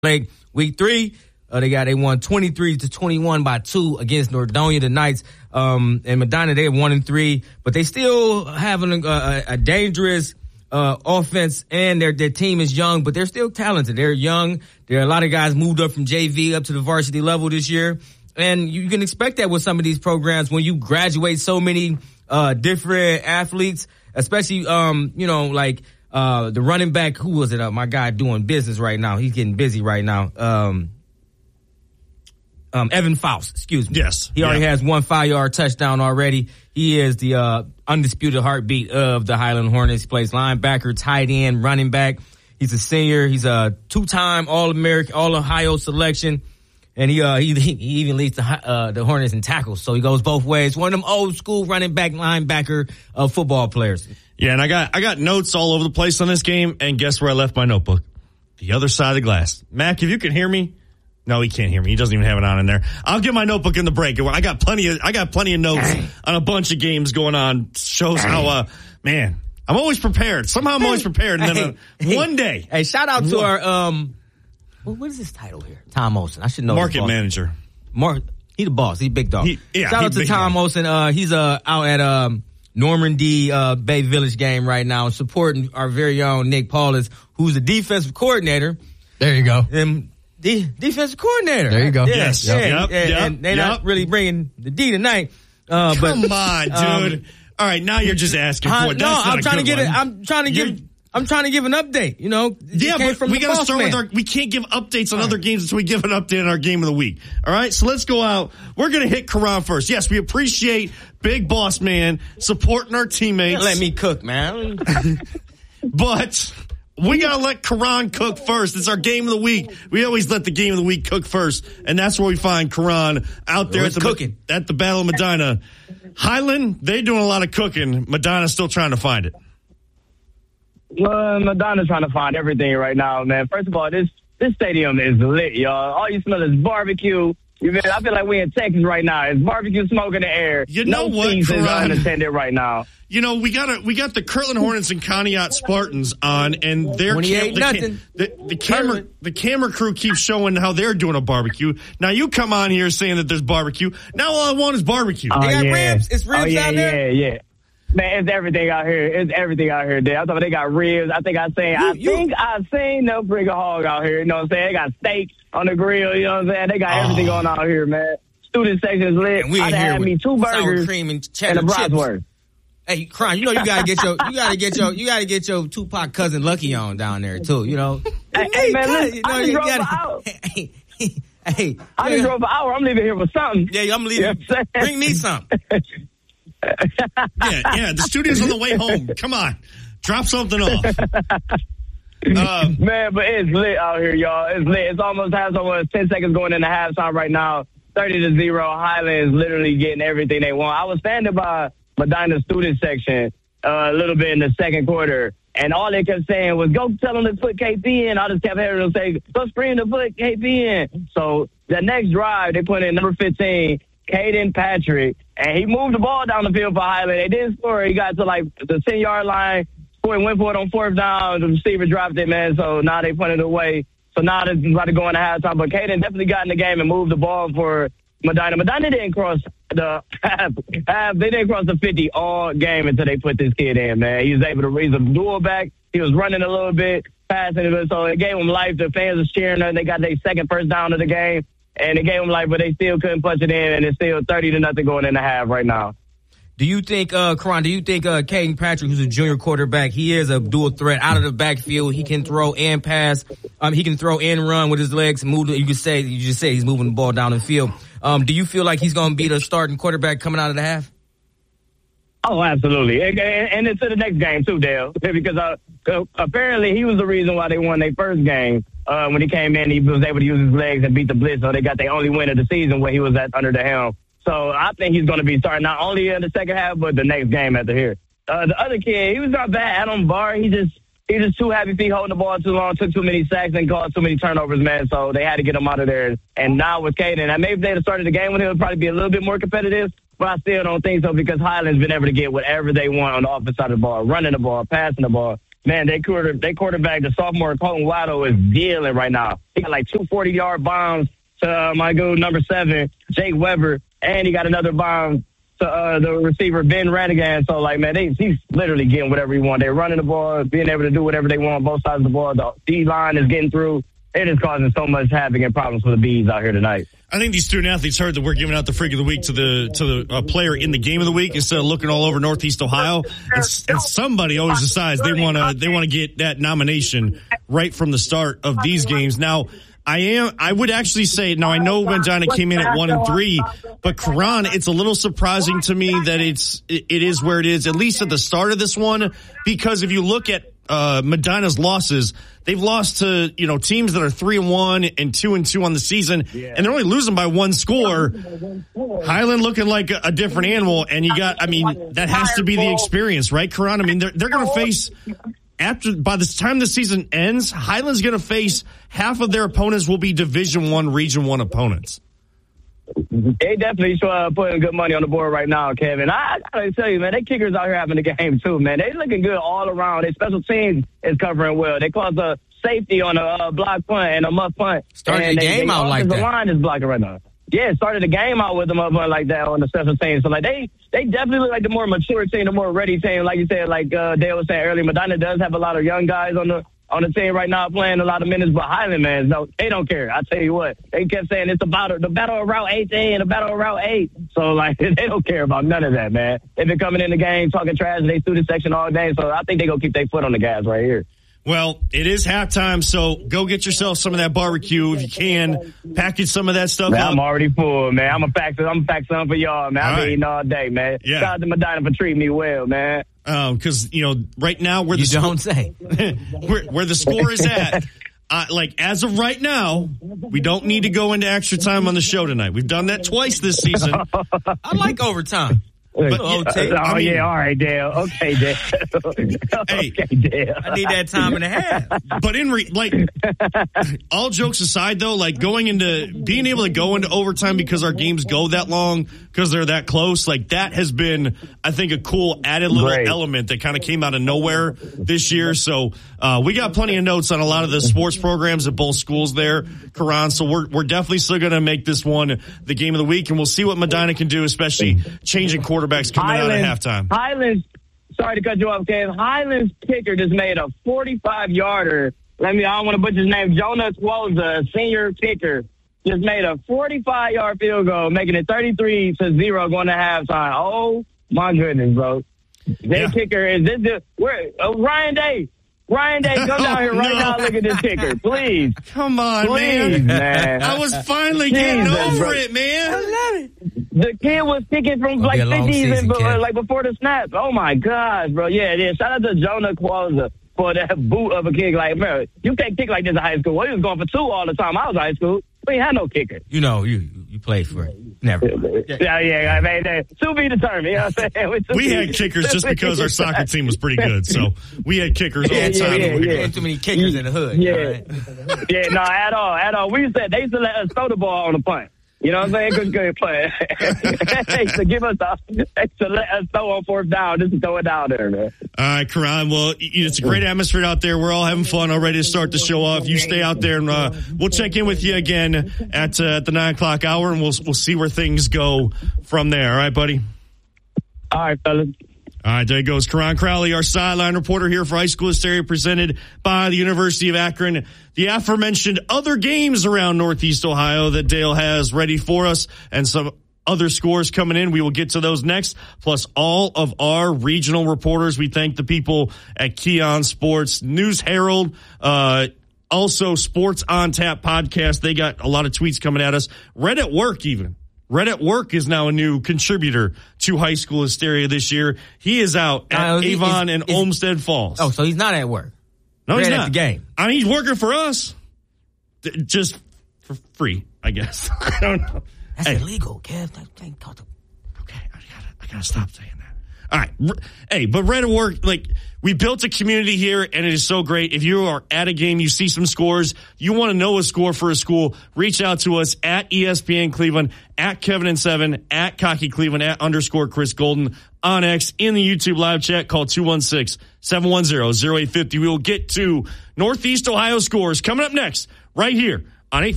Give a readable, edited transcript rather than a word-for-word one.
Lake. Week 3, they won 23-21 by 2 against Nordonia. The Knights and Medina, they're 1-3, but they still have a dangerous offense, and their team is young, but they're still talented. They're young. There are a lot of guys moved up from JV up to the varsity level this year, and you can expect that with some of these programs when you graduate so many different athletes, especially the running back. Who was it? My guy doing business right now. He's getting busy right now. Evan Faust, excuse me. Yes. He already has 1 5-yard touchdown already. He is the undisputed heartbeat of the Highland Hornets. He plays linebacker, tight end, running back. He's a senior. He's a 2-time All-American, All-Ohio selection. And he even leads the Hornets in tackles. So he goes both ways. One of them old school running back, linebacker football players. Yeah, and I got notes all over the place on this game, and guess where I left my notebook? The other side of the glass. Mac, if you can hear me. No, he can't hear me. He doesn't even have it on in there. I'll get my notebook in the break. I got plenty of notes on a bunch of games going on. Shows how man, I'm always prepared. Somehow I'm always prepared. And then one day. Hey, shout out to our what is his title here? Tom Olsen. I should know. Market manager. He the boss. He big dog. Shout out to Tom Olsen. He's out at Normandy Bay Village game right now, supporting our very own Nick Paulus, who's the defensive coordinator. There you go. The defensive coordinator. There you go. Yes. And they're not really bringing the D tonight. Come on, dude. All right, now you're just asking for it. I'm trying to give an update. You know. Yeah, but we got to start with we can't give updates on other games until we give an update on our game of the week. All right, so let's go out. We're going to hit Karan first. Yes, we appreciate Big Boss Man supporting our teammates. Let me cook, man. But we got to let Karan cook first. It's our game of the week. We always let the game of the week cook first, and that's where we find Karan out there at the Battle of Medina. Highland, they're doing a lot of cooking. Medina's still trying to find it. Medina's trying to find everything right now, man. First of all, this stadium is lit, y'all. All you smell is barbecue. I feel like we're in Texas right now. It's barbecue smoke in the air. You know what, Karan? Unattended right now. You know, we got the Kirtland Hornets and Conneaut Spartans on, and their the camera crew keeps showing how they're doing a barbecue. Now you come on here saying that there's barbecue. Now all I want is barbecue. They got ribs. It's ribs out there. Yeah. Man, it's everything out here. It's everything out here. I thought they got ribs. I think I've seen them bring a hog out here. You know what I'm saying? They got steak on the grill. You know what I'm saying? They got everything going out here, man. Student section is lit. And we in here with 2 burgers sour cream and cheddar and a bratwurst. Hey, Karan, you know you gotta get your Tupac cousin Lucky on down there too. You know. Hey man, listen, I just drove an hour. I just drove an hour. I'm leaving here with something. Yeah, I'm leaving. You know bring me something. Yeah. The studio's on the way home. Come on, drop something off. Man, but it's lit out here, y'all. It's lit. It's almost halftime. 10 seconds going into halftime right now. 30-0. Highland is literally getting everything they want. I was standing by Medina student section a little bit in the second quarter, and all they kept saying was, go tell them to put KP in. I just kept hearing them say, go scream to put KP in. So the next drive, they put in number 15, Caden Patrick, and he moved the ball down the field for Highland. They didn't score. He got to like the 10-yard line, went for it on 4th down. The receiver dropped it, man. So now they punted it away. So now they're about to go into halftime. But Caden definitely got in the game and moved the ball for Medina. Medina didn't cross the half. They didn't cross the 50 all game until they put this kid in, man. He was able to he's a dual back. He was running a little bit, passing a bit. So it gave him life. The fans was cheering her. They got their second first down of the game. And it gave them life, but they still couldn't punch it in, and it's still 30-0 going in the half right now. Do you think, Karan, Caden Patrick, who's a junior quarterback, he is a dual threat out of the backfield? He can throw and pass. He can throw and run with his legs. You just say he's moving the ball down the field. Do you feel like he's going to be the starting quarterback coming out of the half? Oh, absolutely. And into the next game, too, Dale, because apparently he was the reason why they won their first game. When he came in, he was able to use his legs and beat the blitz, so they got their only win of the season where he was at under the helm. So I think he's going to be starting not only in the second half, but the next game after here. The other kid, he was not bad. Adam Barr, he just too happy feet holding the ball too long, took too many sacks and caused too many turnovers, man. So they had to get him out of there. And now with Caden, and maybe if they'd have started the game with him, it would probably be a little bit more competitive. But I still don't think so because Highland's been able to get whatever they want on the offensive side of the ball, running the ball, passing the ball. man, they quarterback, the sophomore Colton Waddle, is dealing right now. He got like 2 40-yard bombs to my good number 7, Jake Weber, and he got another bomb to the receiver, Ben Ranigan. So, like, man, he's literally getting whatever he wants. They're running the ball, being able to do whatever they want on both sides of the ball. The D-line is getting through. It is causing so much havoc and problems for the Bees out here tonight. I think these student athletes heard that we're giving out the Freak of the Week to the player in the game of the week instead of looking all over Northeast Ohio. And somebody always decides they want to get that nomination right from the start of these games. Now, I would actually say, now I know Medina came in at 1-3, but Karan, it's a little surprising to me that it is where it is, at least at the start of this one, because if you look at Medina's losses, they've lost to, teams that are 3-1 and 2-2 on the season, and they're only losing by 1 score. Highland looking like a different animal, and that has to be the experience, right, Karan? I mean, they're going to face, by the time the season ends, Highland's going to face half of their opponents will be Division I, Region I opponents. They definitely putting good money on the board right now, Kevin. I gotta tell you, man, they kickers out here having the game too, man. They looking good all around. Their special teams is covering well. They caused a safety on a block punt and a muff punt. Started the game out like that. The line is blocking right now. Yeah, started the game out with them up like that on the special teams. So, like, they definitely look like the more mature team, the more ready team. Like you said, like Dale was saying earlier, Medina does have a lot of young guys on the team right now playing a lot of minutes, but Highland, man, no, they don't care. I tell you what, they kept saying it's about the battle of Route 8 and the battle of Route 8. So, like, they don't care about none of that, man. They've been coming in the game talking trash in their student section all day, so I think they're going to keep their foot on the gas right here. Well, it is halftime, so go get yourself some of that barbecue if you can. Package some of that stuff man, up. I'm already full, man. I'm going to pack some for y'all, man. I've been eating all day, man. Yeah. Shout out to Medina for treating me well, man. Because, right now where where the score is at, as of right now, we don't need to go into extra time on the show tonight. We've done that twice this season. I like overtime. But, all right, Dale. Okay, Dale. Hey, okay, Dale. I need that time and a half. But all jokes aside, though, being able to go into overtime because our games go that long, because they're that close, that has been, I think, a cool added little element that kind of came out of nowhere this year. So we got plenty of notes on a lot of the sports programs at both schools there, Karan. So we're definitely still going to make this one the game of the week, and we'll see what Medina can do, especially changing quarterbacks coming out at halftime. Highlands, sorry to cut you off, Kev. Highlands kicker just made a 45-yarder. I don't want to butcher his name. Jonas Woza, senior kicker, just made a 45-yard field goal, making it 33-0 going to halftime. Oh, my goodness, bro. Their kicker is this. Ryan Day. Ryan Day, come down here right now. Look at this kicker, please. Come on, please, man. I was finally getting over it, man. I love it. The kid was kicking from 50s and before the snap. Oh my gosh, bro. Yeah. Shout out to Jonah Qualza for that boot of a kick. Like, man, you can't kick like this in high school. Well, he was going for 2 all the time. I was in high school. We ain't had no kicker. You played for it. Never. Yeah. I mean, to be determined. You know what I'm saying? We had kickers just because our soccer team was pretty good. So we had kickers all the time. Yeah. Too many kickers in the hood. Yeah. Right? Yeah, no, at all. They used to let us throw the ball on the punt. You know what I'm saying? Good play. They used to let us throw on 4th down. Just to throw it down there, man. All right, Karan. Well, it's a great atmosphere out there. We're all having fun, all ready to start the show off. You stay out there, and we'll check in with you again at the 9 o'clock hour, and we'll see where things go from there. All right, buddy? All right, fellas. All right, there goes Karan Crowley, our sideline reporter here for High School Hysteria, presented by the University of Akron. The aforementioned other games around Northeast Ohio that Dale has ready for us, and some other scores coming in. We will get to those next, plus all of our regional reporters. We thank the people at Keon Sports, News Herald, also Sports on Tap podcast. They got a lot of tweets coming at us. Red at Work even. Red at Work is now a new contributor to High School Hysteria this year. He is out at Avon and Olmsted Falls. Oh, so he's not at work. No, he's not. At the game. I mean, he's working for us. Just for free, I guess. I don't know. That's illegal, Kev. Okay, I gotta stop saying that. All right. Hey, but Red Work, like, we built a community here, and it is so great. If you are at a game, you see some scores, you want to know a score for a school, reach out to us at ESPN Cleveland, at Kevin and Seven, at Cocky Cleveland, at _Chris Golden on X, in the YouTube live chat. Call 216-710-0850. We will get to Northeast Ohio scores coming up next, right here on 850.